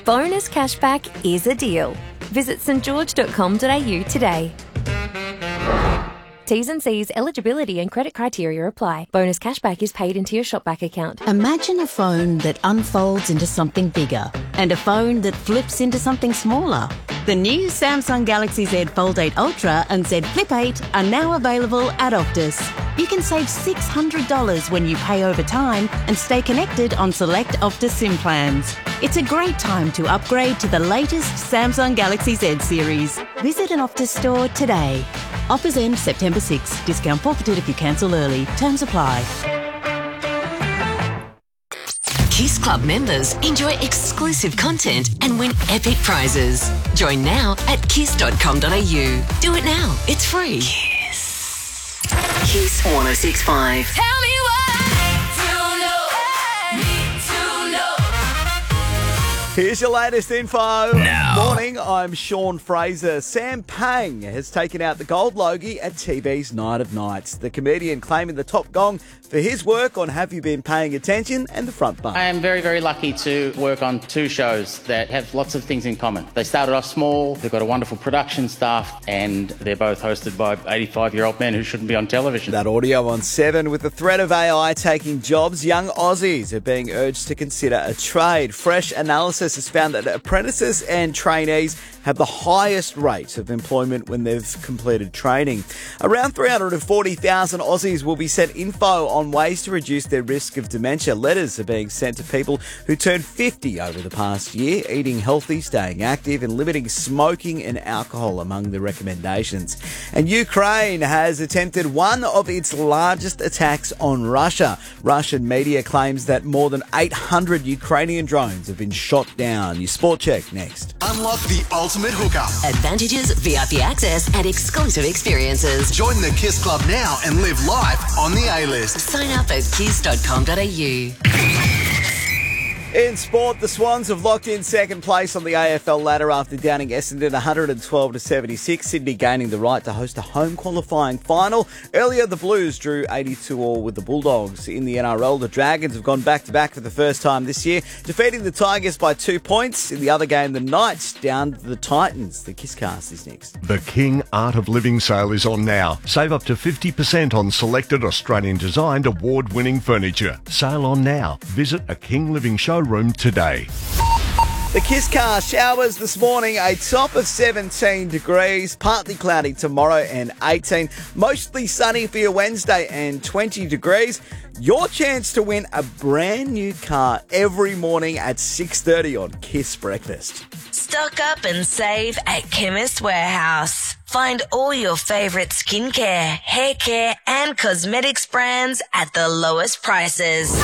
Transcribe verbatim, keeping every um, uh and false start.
bonus cashback is a deal. Visit st george dot com dot a u today. T's and C's, eligibility and credit criteria apply. Bonus cashback is paid into your Shopback account. Imagine a phone that unfolds into something bigger and a phone that flips into something smaller. The new Samsung Galaxy Z Fold eight Ultra and Z Flip eight are now available at Optus. You can save six hundred dollars when you pay over time and stay connected on select Optus SIM plans. It's a great time to upgrade to the latest Samsung Galaxy Z series. Visit an Optus store today. Offers end September sixth. Discount forfeited if you cancel early. Terms apply. Kiss Club members enjoy exclusive content and win epic prizes. Join now at kiss dot com dot a u. Do it now. It's free. Kiss. Kiss one oh six point five. Tell me why. To know. Need to know. Here's your latest info. Now. Morning, I'm Sean Fraser. Sam Pang has taken out the gold logie at T V's Night of Nights. The comedian claiming the top gong for his work on Have You Been Paying Attention and The Front Bump. I am very, very lucky to work on two shows that have lots of things in common. They started off small, they've got a wonderful production staff, and they're both hosted by eighty-five-year-old men who shouldn't be on television. That audio on seven. With the threat of A I taking jobs, young Aussies are being urged to consider a trade. Fresh analysis has found that apprentices and trainees have the highest rate of employment when they've completed training. Around three hundred forty thousand Aussies will be sent info on ways to reduce their risk of dementia. Letters are being sent to people who turned fifty over the past year, eating healthy, staying active and limiting smoking and alcohol among the recommendations. And Ukraine has attempted one of its largest attacks on Russia. Russian media claims that more than eight hundred Ukrainian drones have been shot down. Your Sport Check next. Unlock the ultimate hookup. Advantages, V I P access and exclusive experiences. Join the Kiss Club now and live life on the A-list. Sign up at kiss dot com dot a u. In sport, the Swans have locked in second place on the A F L ladder after downing Essendon one hundred twelve to seventy-six. Sydney gaining the right to host a home qualifying final. Earlier, the Blues drew eighty-two all with the Bulldogs. In the N R L, the Dragons have gone back-to-back for the first time this year, defeating the Tigers by two points. In the other game, the Knights downed the Titans. The Kisscast is next. The King Art of Living sale is on now. Save up to fifty percent on selected Australian-designed award-winning furniture. Sale on now. Visit a King Living showroom today. The Kiss Car showers this morning, a top of seventeen degrees, partly cloudy tomorrow and eighteen, mostly sunny for your Wednesday and twenty degrees. Your chance to win a brand new car every morning at six thirty on Kiss Breakfast. Stock up and save at Chemist Warehouse. Find all your favourite skincare, hair care and cosmetics brands at the lowest prices.